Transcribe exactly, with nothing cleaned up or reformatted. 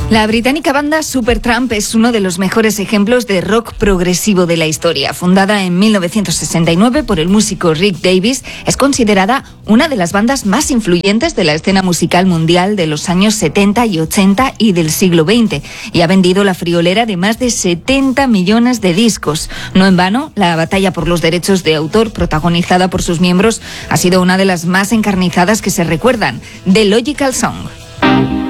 La británica banda Supertramp es uno de los mejores ejemplos de rock progresivo de la historia. Fundada en mil novecientos sesenta y nueve por el músico Rick Davies, es considerada una de las bandas más influyentes de la escena musical mundial de los años setenta y ochenta y del siglo veinte, y ha vendido la friolera de más de setenta millones de discos. No en vano, la batalla por los derechos de autor protagonizada por sus miembros ha sido una de las más encarnizadas que se recuerdan. The Logical Song.